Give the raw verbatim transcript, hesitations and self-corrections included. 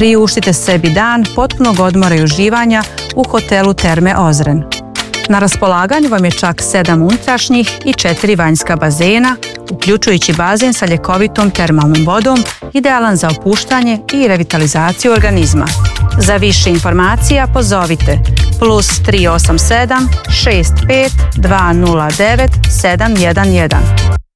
priuštite sebi dan potpunog odmora i uživanja u hotelu Terme Ozren. Na raspolaganju vam je čak sedam unutrašnjih i četiri vanjska bazena, uključujući bazen sa ljekovitom termalnom vodom, idealan za opuštanje i revitalizaciju organizma. Za više informacija pozovite plus tri osam sedam šest pet dva nula devet sedam jedan jedan.